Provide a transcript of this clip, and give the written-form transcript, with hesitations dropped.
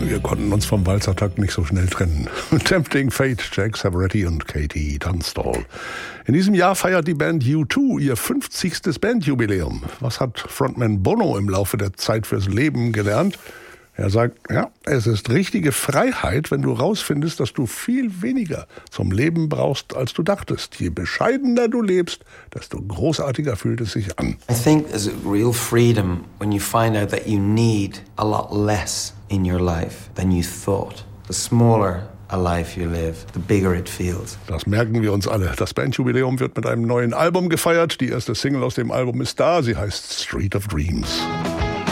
Wir konnten uns vom Walzertakt nicht so schnell trennen. Tempting Fate, Jack Savoretti und Katie Tunstall. In diesem Jahr feiert die Band U2 ihr 50. Bandjubiläum. Was hat Frontman Bono im Laufe der Zeit fürs Leben gelernt? Er sagt, ja, es ist richtige Freiheit, wenn du rausfindest, dass du viel weniger zum Leben brauchst, als du dachtest. Je bescheidener du lebst, desto großartiger fühlt es sich an. I think there's a real freedom when you find out that you need a lot less in your life than you thought. The smaller a life you live, the bigger it feels. Das merken wir uns alle. Das Bandjubiläum wird mit einem neuen Album gefeiert. Die erste Single aus dem Album ist da. Sie heißt Street of Dreams.